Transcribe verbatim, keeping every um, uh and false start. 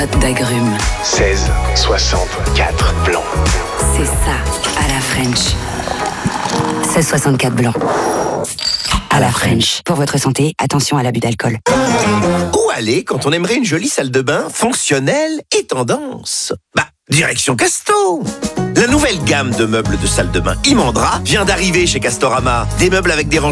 d'agrumes. seize soixante-quatre blanc. C'est ça, à la French. seize soixante-quatre blanc. À la French. Pour votre santé, attention à l'abus d'alcool. Où aller quand on aimerait une jolie salle de bain fonctionnelle et tendance? Bah, direction Casto. La nouvelle gamme de meubles de salle de bain Imandra vient d'arriver chez Castorama. Des meubles avec des rangements